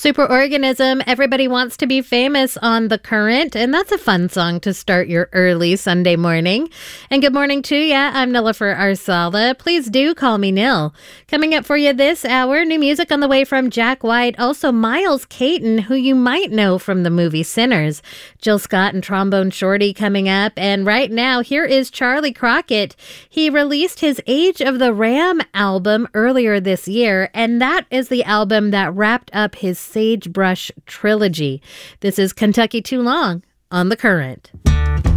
Superorganism, Everybody Wants to Be Famous on The Current, and that's a fun song to start your early Sunday morning. And good morning to ya. I'm Nilofer Arsala. Please do call me Nil. Coming up for you this hour, new music on the way from Jack White, also Miles Caton, who you might know from the movie Sinners. Jill Scott and Trombone Shorty coming up, and right now, here is Charlie Crockett. He released his Age of the Ram album earlier this year, and that is the album that wrapped up his Sagebrush trilogy. This is Kentucky Too Long on The Current.